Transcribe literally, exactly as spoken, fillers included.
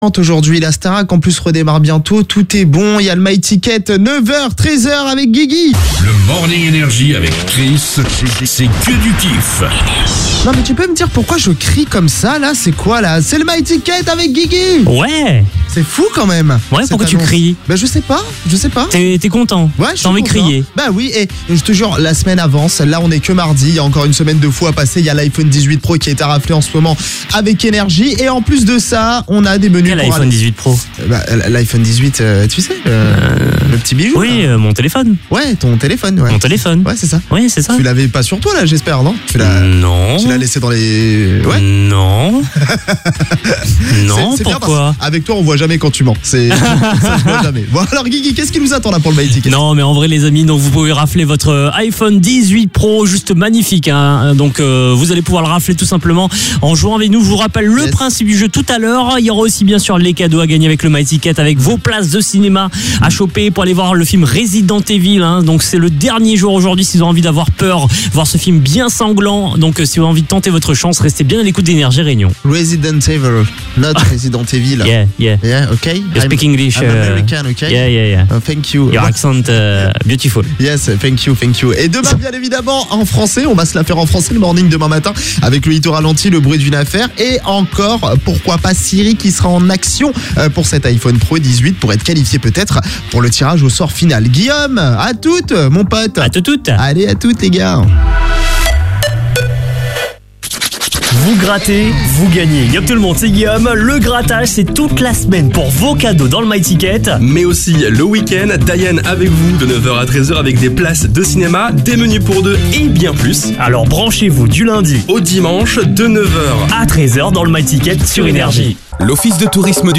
Aujourd'hui, la Starac en plus redémarre bientôt, tout est bon, il y a le My Ticket, neuf heures, treize heures avec Guigui. Le Morning Energy avec Chris, c'est que du kiff. Non mais tu peux me dire pourquoi je crie comme ça là, c'est quoi là? C'est le My Ticket avec Guigui. Ouais. C'est fou quand même. Ouais, pourquoi tu cries? Bah je sais pas, je sais pas. T'es, t'es content? Ouais, je suis T'as envie de content. crier? Bah oui, et je te jure, la semaine avance, là on est que mardi, il y a encore une semaine de fou à passer, il y a l'iPhone dix-huit Pro qui est à rafler en ce moment avec énergie, et en plus de ça, on a des menus Quel pour iPhone aller- dix-huit Pro? Bah, l'iPhone dix-huit, euh, tu sais, euh, le petit bijou. Oui, là. euh, mon téléphone. Ouais, ton téléphone, ouais. Mon téléphone. Ouais, c'est ça. Oui, c'est ça. Tu l'avais pas sur toi là, j'espère, non? Tu l'as, Non. tu l'as laissé dans les. Ouais. Non. Non, C'est- c'est bien pourquoi? parce qu'avec toi, on voit jamais quand tu mens. C'est ça se voit jamais. Bon alors Guigui, qu'est-ce qui nous attend là pour le My Ticket? Non, mais en vrai, les amis, donc vous pouvez rafler votre iPhone dix-huit Pro, juste magnifique. Hein. Donc, euh, vous allez pouvoir le rafler tout simplement en jouant avec nous. Je vous rappelle le Yes. principe du jeu tout à l'heure. Il y aura aussi, bien sûr, les cadeaux à gagner avec le My Ticket, avec vos places de cinéma à choper pour aller voir le film Resident Evil. Hein. Donc, c'est le dernier jour aujourd'hui. Si vous avez envie d'avoir peur, voir ce film bien sanglant. Donc, euh, si vous avez envie de tenter votre chance, restez bien à l'écoute d'Énergie Réunion. Resident Evil, not Resident Evil. Yeah, yeah. Yeah, okay. You speak English. I'm uh, American, okay. Yeah, yeah, yeah. Uh, thank you. Your accent uh, beautiful. Yes, thank you, thank you. Et demain, bien évidemment, en français, on va se la faire en français le morning demain matin avec le hit au ralenti, le bruit d'une affaire et encore, pourquoi pas Siri qui sera en action euh, pour cet iPhone Pro dix-huit pour être qualifié peut-être pour le tirage au sort final. Guillaume, à toutes, mon pote. À tout, toutes. Allez, à toutes les gars. Vous grattez, vous gagnez. Yop tout le monde, c'est Guillaume. Le grattage, c'est toute la semaine pour vos cadeaux dans le My Ticket. Mais aussi le week-end, Diane avec vous de neuf heures à treize heures avec des places de cinéma, des menus pour deux et bien plus. Alors branchez-vous du lundi Au dimanche de neuf heures. à treize heures dans le My Ticket sur Énergie. L'Office de tourisme du